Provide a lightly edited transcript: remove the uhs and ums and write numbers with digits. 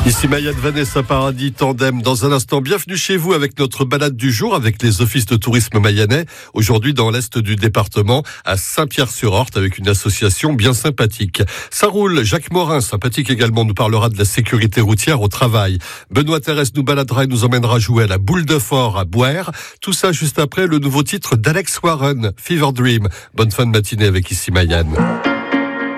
Ici Mayenne, Vanessa Paradis, Tandem. Dans un instant, bienvenue chez vous avec notre balade du jour avec les offices de tourisme mayennais. Aujourd'hui dans l'est du département, à Saint-Pierre-sur-Orthe, avec une association bien sympathique. Ça roule. Jacques Morin, sympathique également, nous parlera de la sécurité routière au travail. Benoît Thérèse nous baladera et nous emmènera jouer à la boule de fort à Boire. Tout ça juste après le nouveau titre d'Alex Warren, Fever Dream. Bonne fin de matinée avec Ici Mayenne.